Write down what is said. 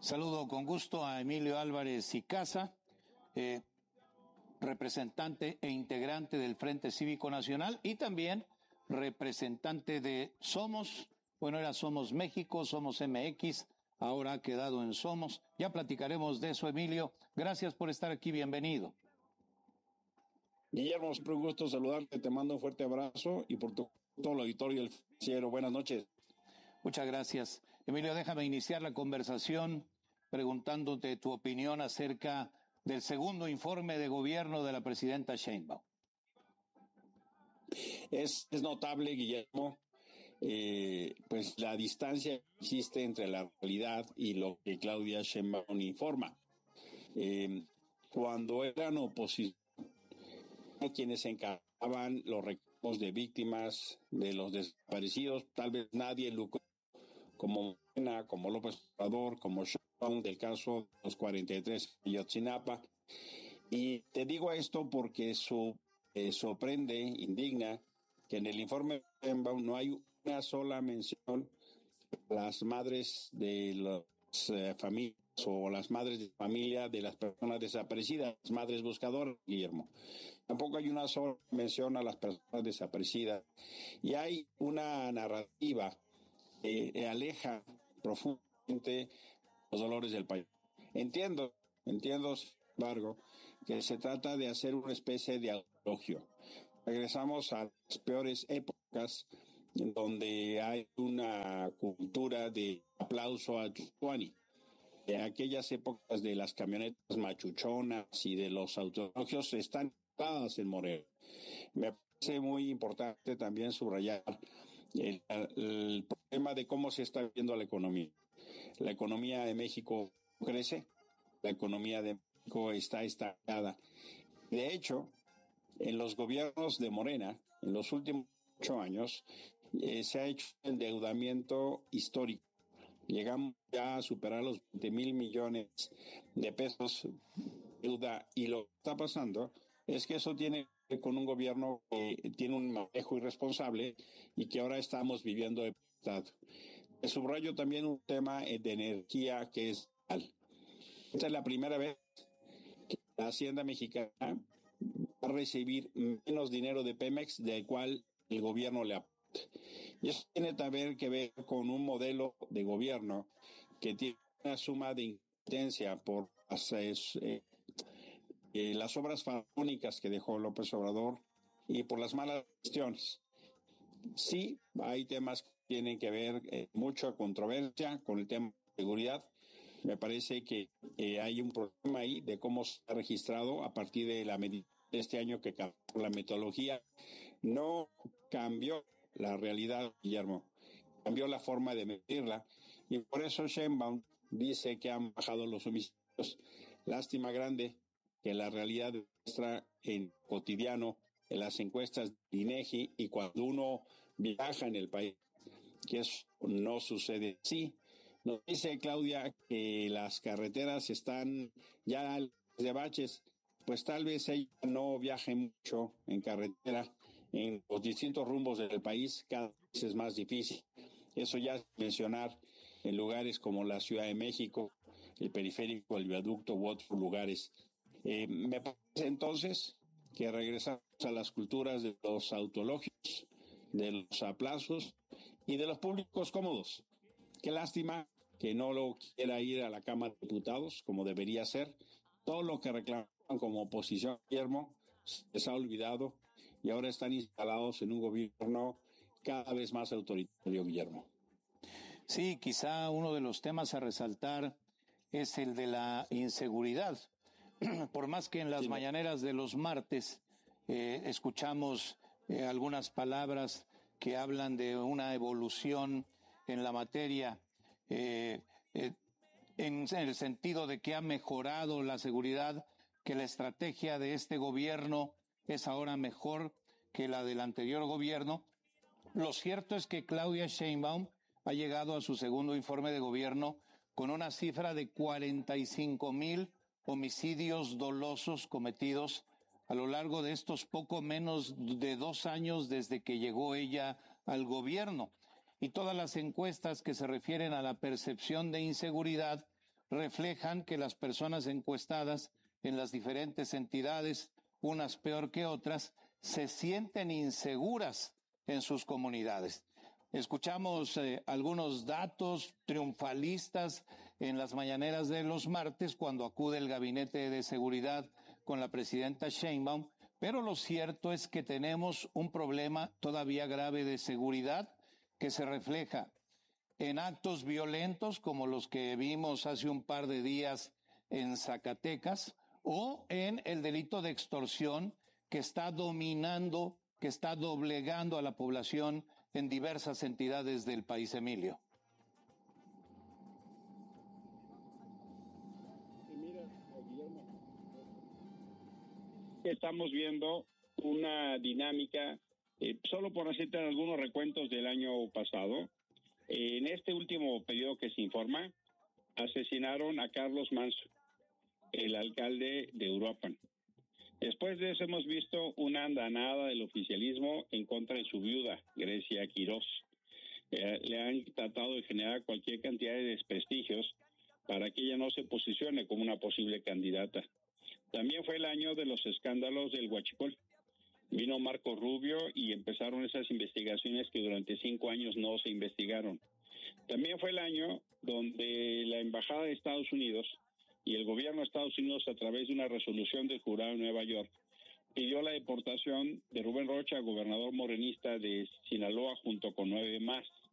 Saludo con gusto a Emilio Álvarez y Casa, representante e integrante del Frente Cívico Nacional y también representante de Somos, bueno, era Somos México, Somos MX, ahora ha quedado en Somos. Ya platicaremos de eso, Emilio. Gracias por estar aquí, bienvenido. Guillermo, siempre un gusto saludarte, te mando un fuerte abrazo y por todo el auditorio del financiero. Buenas noches. Muchas gracias. Emilio, déjame iniciar la conversación preguntándote tu opinión acerca del segundo informe de gobierno de la presidenta Sheinbaum. Es notable, Guillermo, pues la distancia que existe entre la realidad y lo que Claudia Sheinbaum informa. Cuando eran oposición, quienes se encargaban los reclamos de víctimas de los desaparecidos, tal vez nadie lucró como Morena, como López Obrador, como Sheinbaum, del caso de los 43 de Ayotzinapa. Y te digo esto porque sorprende, indigna, que en el informe de Sheinbaum no hay una sola mención a las madres de las familias o las madres de familia de las personas desaparecidas, las madres buscadoras, Guillermo. Tampoco hay una sola mención a las personas desaparecidas. Y hay una narrativa que aleja profundamente los dolores del país. Entiendo, sin embargo, que se trata de hacer una especie de elogio. Regresamos a las peores épocas en donde hay una cultura de aplauso a Chuani. En aquellas épocas de las camionetas machuchonas y de los autoelogios están dadas en Moreno. Me parece muy importante también subrayar el problema de cómo se está viendo la economía. La economía de México crece, la economía de México está estancada. De hecho, en los gobiernos de Morena, en los últimos 8 años, se ha hecho un endeudamiento histórico. Llegamos ya a superar los 20,000 millones de pesos de deuda, y lo que está pasando es que eso tiene que ver con un gobierno que tiene un manejo irresponsable y que ahora estamos viviendo de prestado. Subrayo también un tema de energía que es real. Esta es la primera vez que la Hacienda mexicana va a recibir menos dinero de Pemex del cual el gobierno le aporta. Y eso tiene también que ver con un modelo de gobierno que tiene una suma de incompetencia por las obras faraónicas que dejó López Obrador y por las malas gestiones. Sí, hay temas que tienen que ver mucha controversia con el tema de seguridad. Me parece que hay un problema ahí de cómo se ha registrado a partir de este año que cambió la metodología. No cambió la realidad, Guillermo, cambió la forma de medirla, y por eso Sheinbaum dice que han bajado los homicidios. Lástima grande que la realidad muestra en cotidiano, en las encuestas de INEGI y cuando uno viaja en el país, que eso no sucede así. Nos dice Claudia que las carreteras están ya de baches. Pues tal vez ella no viaje mucho en carretera, en los distintos rumbos del país, cada vez es más difícil. Eso ya es mencionar en lugares como la Ciudad de México, el periférico, el viaducto u otros lugares. Me parece entonces que regresamos a las culturas de los autologios, de los aplausos y de los públicos cómodos. Qué lástima que no lo quiera ir a la Cámara de Diputados como debería ser. Todo lo que reclaman como oposición, Guillermo, se les ha olvidado y ahora están instalados en un gobierno cada vez más autoritario, Guillermo. Sí, quizá uno de los temas a resaltar es el de la inseguridad. Por más que en las mañaneras de los martes escuchamos algunas palabras que hablan de una evolución en la materia, en el sentido de que ha mejorado la seguridad, que la estrategia de este gobierno es ahora mejor que la del anterior gobierno. Lo cierto es que Claudia Sheinbaum ha llegado a su segundo informe de gobierno con una cifra de 45,000 homicidios dolosos cometidos a lo largo de estos poco menos de 2 años desde que llegó ella al gobierno. Y todas las encuestas que se refieren a la percepción de inseguridad reflejan que las personas encuestadas en las diferentes entidades, unas peor que otras, se sienten inseguras en sus comunidades. Escuchamos algunos datos triunfalistas en las mañaneras de los martes cuando acude el Gabinete de Seguridad con la presidenta Sheinbaum, pero lo cierto es que tenemos un problema todavía grave de seguridad que se refleja en actos violentos como los que vimos hace un par de días en Zacatecas o en el delito de extorsión que está dominando, que está doblegando a la población en diversas entidades del país, Emilio. Mira, Guillermo, estamos viendo una dinámica, solo por hacerte algunos recuentos del año pasado. En este último periodo que se informa, asesinaron a Carlos Manso, el alcalde de Uruapan. Después de eso hemos visto una andanada del oficialismo en contra de su viuda, Grecia Quirós. Le han tratado de generar cualquier cantidad de desprestigios para que ella no se posicione como una posible candidata. También fue el año de los escándalos del Huachicol. Vino Marco Rubio y empezaron esas investigaciones que durante 5 años no se investigaron. También fue el año donde la Embajada de Estados Unidos y el gobierno de Estados Unidos, a través de una resolución del jurado de Nueva York, pidió la deportación de Rubén Rocha, gobernador morenista de Sinaloa, junto con 9 más.